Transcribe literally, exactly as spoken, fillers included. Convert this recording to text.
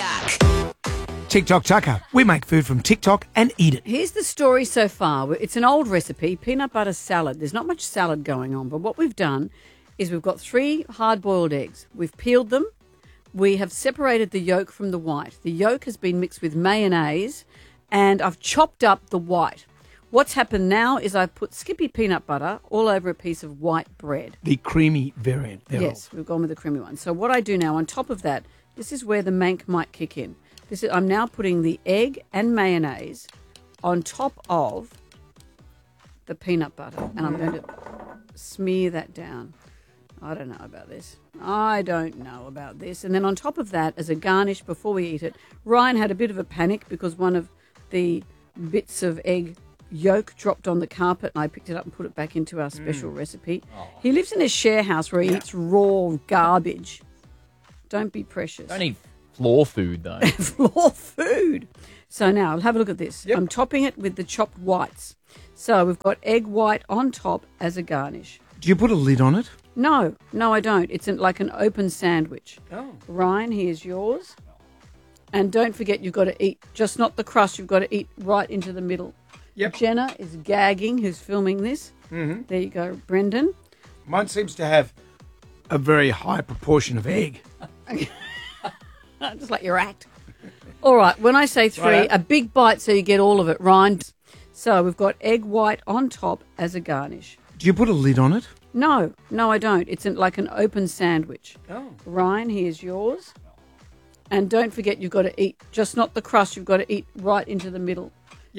Yuck. TikTok Tucker. We make food from TikTok and eat it. Here's the story so far. It's an old recipe, peanut butter salad. There's not much salad going on, but what we've done is we've got three hard-boiled eggs. We've peeled them. We have separated the yolk from the white. The yolk has been mixed with mayonnaise, and I've chopped up the white. What's happened now is I've put Skippy peanut butter all over a piece of white bread. The creamy variant thereof. Yes, we've gone with the creamy one. So what I do now, on top of that, this is where the mank might kick in. This is, I'm now putting the egg and mayonnaise on top of the peanut butter, and I'm going to smear that down. I don't know about this. I don't know about this. And then on top of that, as a garnish before we eat it, Ryan had a bit of a panic because one of the bits of egg yolk dropped on the carpet, and I picked it up and put it back into our special mm. recipe. Oh. He lives in a share house where he yeah. eats raw garbage. Don't be precious. Don't eat floor food, though. Floor food. So now, have a look at this. Yep. I'm topping it with the chopped whites. So we've got egg white on top as a garnish. Do you put a lid on it? No, no, I don't. It's an, like an open sandwich. Oh. Ryan, here's yours. And don't forget, you've got to eat, just not the crust, you've got to eat right into the middle. Yep. Jenna is gagging, who's filming this. Mm-hmm. There you go, Brendan. Mine seems to have a very high proportion of egg. Just like your act. All right, when I say three, right. a big bite so you get all of it, Ryan. So we've got egg white on top as a garnish. Do you put a lid on it? No, no, I don't. It's an, like an open sandwich. Oh. Ryan, here's yours. And don't forget, you've got to eat, just not the crust, you've got to eat right into the middle.